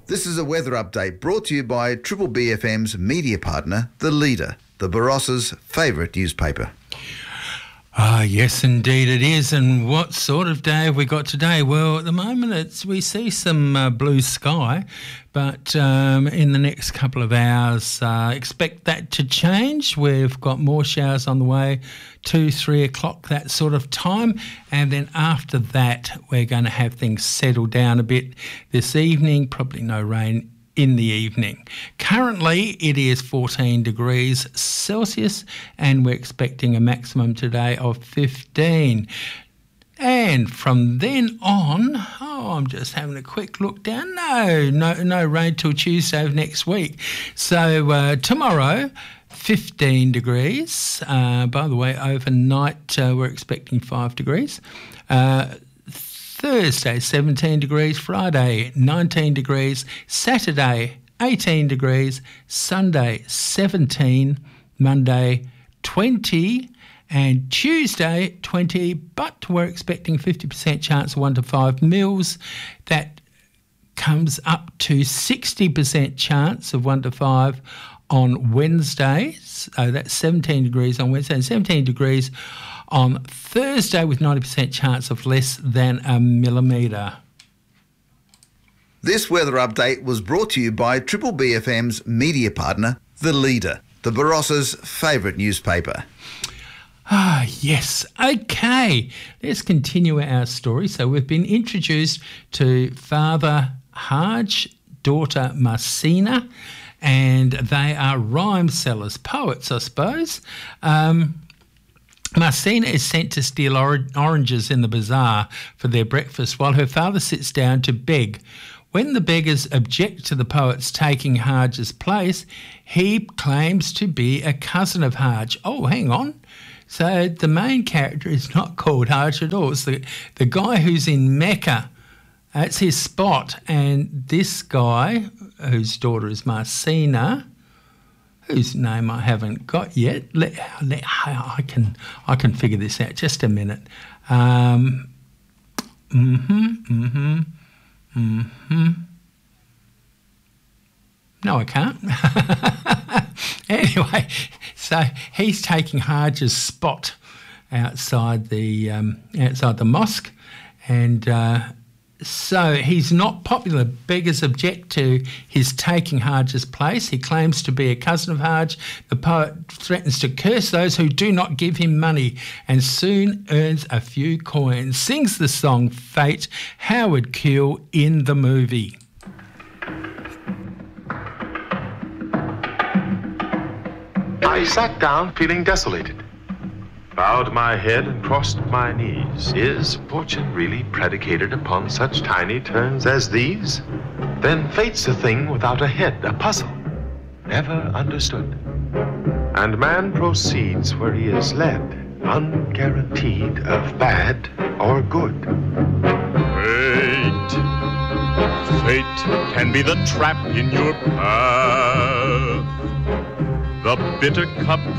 This is a weather update brought to you by Triple BFM's media partner, The Leader, the Barossa's favourite newspaper. Yes, indeed it is. And what sort of day have we got today? Well, at the moment we see some blue sky, but in the next couple of hours, expect that to change. We've got more showers on the way, 2-3 o'clock, that sort of time. And then after that, we're going to have things settle down a bit this evening, probably no rain in the evening. Currently it is 14 degrees Celsius and we're expecting a maximum today of 15. And from then on, I'm just having a quick look down. No rain till Tuesday of next week. So tomorrow, 15 degrees. By the way, overnight we're expecting 5 degrees. Thursday, 17 degrees. Friday, 19 degrees. Saturday, 18 degrees. Sunday, 17. Monday, 20. And Tuesday, 20. But we're expecting 50% chance of 1 to 5 mils. That comes up to 60% chance of 1 to 5 on Wednesday. So that's 17 degrees on Wednesday and 17 degrees on Thursday with 90% chance of less than a millimetre. This weather update was brought to you by Triple BFM's media partner, The Leader, the Barossa's favourite newspaper. Yes. Okay, let's continue our story. So we've been introduced to Father Haj, daughter Marcina, and they are rhyme sellers, poets, I suppose. Marcina is sent to steal oranges in the bazaar for their breakfast while her father sits down to beg. When the beggars object to the poet's taking Haj's place, he claims to be a cousin of Haj. Oh, hang on. So the main character is not called Haj at all. It's the guy who's in Mecca. That's his spot. And this guy, whose daughter is Marcina, whose name I haven't got yet. I can figure this out. Just a minute. No, I can't. Anyway, so he's taking Haj's spot outside the mosque, and so he's not popular. Beggars object to his taking Haj's place. He claims to be a cousin of Haj. The poet threatens to curse those who do not give him money and soon earns a few coins. Sings the song Fate, Howard Keel in the movie. I sat down feeling desolated, bowed my head and crossed my knees. Is fortune really predicated upon such tiny turns as these? Then fate's a thing without a head, a puzzle, never understood. And man proceeds where he is led, unguaranteed of bad or good. Fate can be the trap in your path. The bitter cup